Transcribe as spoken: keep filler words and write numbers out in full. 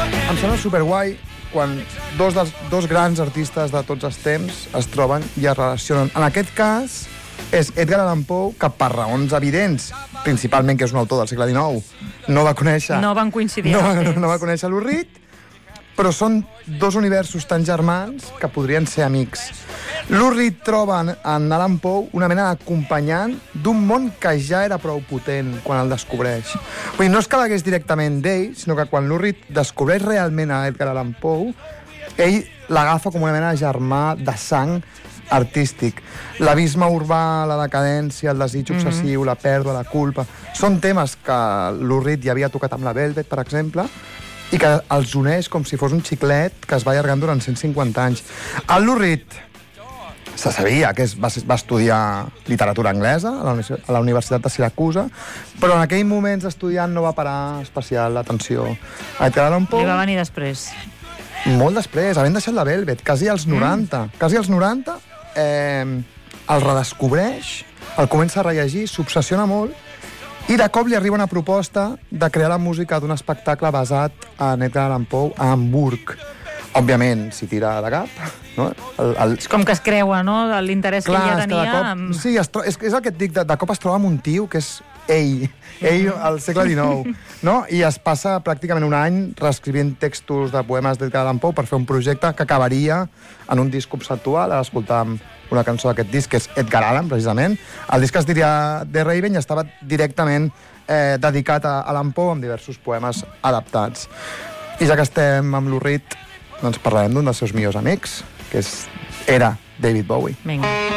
Em sembla superguai quan dos, dels, dos grans artistes de tots els temps es troben i es relacionen. En aquest cas, és Edgar Allan Poe, que per raons evidents, principalment que és un autor del segle dinou, no va conèixer... No van coincidir no, en el temps. No va conèixer Lou Reed, però són dos universos tan germans que podrien ser amics. Lou Reed troba en, en Allan Poe una mena d'acompanyant d'un món que ja era prou potent quan el descobreix. Vull dir, no és que l'hagués directament d'ell, sinó que quan Lou Reed descobreix realment a Edgar Allan Poe, ell l'agafa com una mena de germà de sang artístic. L'abisme urbà, la decadència, el desig obsessiu, mm-hmm. la pèrdua, la culpa... Són temes que Lou Reed ja havia tocat amb la Velvet, per exemple, i que els uneix com si fos un xiclet que es va allargant durant cent cinquanta anys. El Lou Reed se sabia que es va, va estudiar literatura anglesa a la, a la Universitat de Siracusa, però en aquell moments estudiant no va parar especial l'atenció a Edgar Allan Poe. I va venir després. Molt després, havent deixat la Velvet, quasi als noranta. Mm. Quasi als noranta, eh, el redescobreix, el comença a rellegir, s'obsessiona molt, i de cop li arriba una proposta de crear la música d'un espectacle basat en Edgar Allan Poe a Hamburg. Òbviament, s'hi tira de cap, no? El, el... És com que es creua, no?, de l'interès que ella tenia. Cop, amb... Sí, es tro... és, és el que et dic, de, de cop es troba amb un tio que és ell, ell al segle dinou, no? I es passa pràcticament un any reescrivint textos de poemes d'Edgar Allan Poe per fer un projecte que acabaria en un disc conceptual. Ara escoltàvem una cançó d'aquest disc, que és Edgar Allan, precisament. El disc es diria The Raven i estava directament eh, dedicat a Allan Poe amb diversos poemes adaptats. I ja que estem amb Lou Reed, doncs parlarem d'un dels seus millors amics, que és, era David Bowie. Vinga.